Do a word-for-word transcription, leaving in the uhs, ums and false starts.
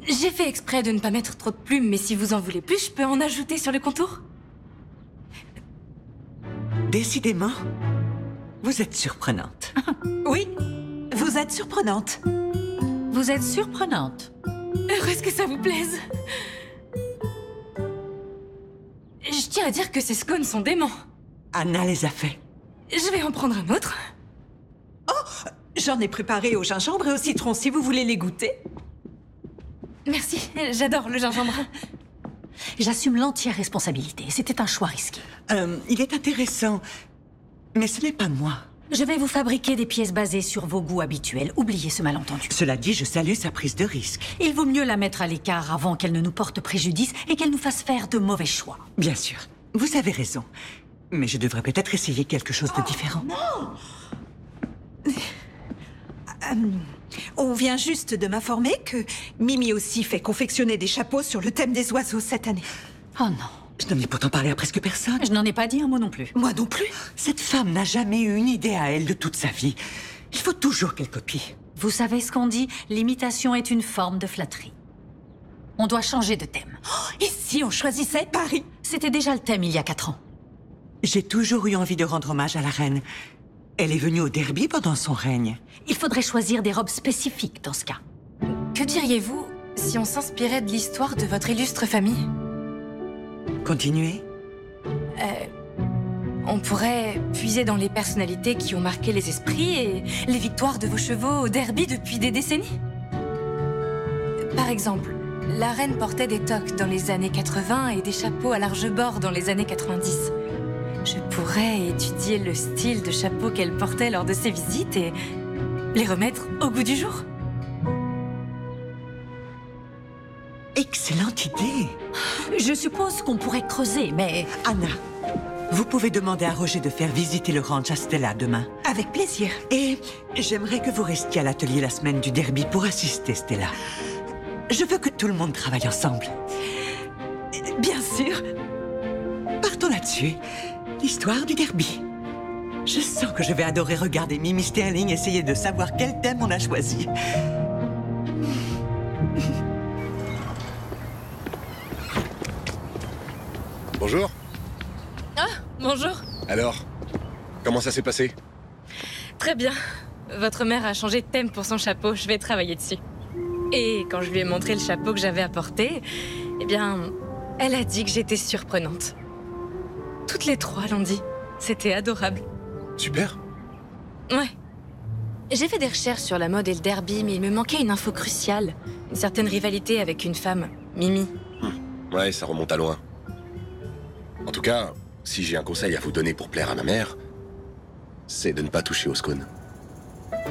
J'ai fait exprès de ne pas mettre trop de plumes, mais si vous en voulez plus, je peux en ajouter sur le contour. Décidément, vous êtes surprenante. Oui, vous êtes surprenante. Vous êtes surprenante. Heureuse que ça vous plaise. Je tiens à dire que ces scones sont déments. Anna les a faits. Je vais en prendre un autre. Oh, j'en ai préparé au gingembre et au citron, si vous voulez les goûter. Merci, j'adore le gingembre. J'assume l'entière responsabilité. C'était un choix risqué. Euh, il est intéressant, mais ce n'est pas moi. Je vais vous fabriquer des pièces basées sur vos goûts habituels. Oubliez ce malentendu. Cela dit, je salue sa prise de risque. Il vaut mieux la mettre à l'écart avant qu'elle ne nous porte préjudice et qu'elle nous fasse faire de mauvais choix. Bien sûr, vous avez raison. Mais je devrais peut-être essayer quelque chose de différent. Non. Euh, on vient juste de m'informer que Mimi aussi fait confectionner des chapeaux sur le thème des oiseaux cette année. Oh non. Je n'en ai pourtant parlé à presque personne. Je n'en ai pas dit un mot non plus. Moi non plus. Cette femme n'a jamais eu une idée à elle de toute sa vie. Il faut toujours qu'elle copie. Vous savez ce qu'on dit? L'imitation est une forme de flatterie. On doit changer de thème. Oh, et si on choisissait Paris? C'était déjà le thème il y a quatre ans. J'ai toujours eu envie de rendre hommage à la reine. Elle est venue au derby pendant son règne. Il faudrait choisir des robes spécifiques dans ce cas. Que diriez-vous si on s'inspirait de l'histoire de votre illustre famille? Continuez. Euh, on pourrait puiser dans les personnalités qui ont marqué les esprits et les victoires de vos chevaux au derby depuis des décennies. Par exemple, la reine portait des toques dans les années quatre-vingts et des chapeaux à large bord dans les années quatre-vingt-dix. Je pourrais étudier le style de chapeau qu'elle portait lors de ses visites et les remettre au goût du jour. Excellente idée. Je suppose qu'on pourrait creuser, mais... Anna, vous pouvez demander à Roger de faire visiter le ranch à Stella demain. Avec plaisir. Et j'aimerais que vous restiez à l'atelier la semaine du derby pour assister, Stella. Je veux que tout le monde travaille ensemble. Bien sûr. Partons là-dessus. L'histoire du derby. Je sens que je vais adorer regarder Mimi Sterling essayer de savoir quel thème on a choisi. Bonjour. Ah, bonjour. Alors, comment ça s'est passé? Très bien. Votre mère a changé de thème pour son chapeau, je vais travailler dessus. Et quand je lui ai montré le chapeau que j'avais apporté, eh bien, elle a dit que j'étais surprenante. Toutes les trois l'ont dit. C'était adorable. Super. Ouais. J'ai fait des recherches sur la mode et le derby, mais il me manquait une info cruciale. Une certaine rivalité avec une femme, Mimi. Hum. Ouais, ça remonte à loin. En tout cas, si j'ai un conseil à vous donner pour plaire à ma mère, c'est de ne pas toucher au scone.